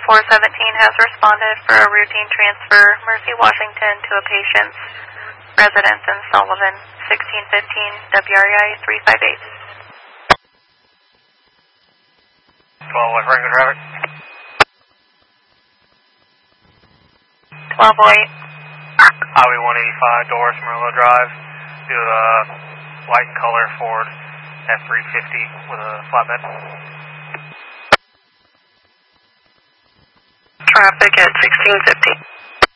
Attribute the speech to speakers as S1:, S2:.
S1: 417 has responded for a routine transfer, Mercy, Washington, to a patient's residence in Sullivan, 1615 WRI 358.
S2: 12 West Rankin traffic.
S1: 1208.
S2: Highway 185, Doris, Merlot Drive. Do a white and color Ford F350 with a flatbed.
S1: Traffic at 1650.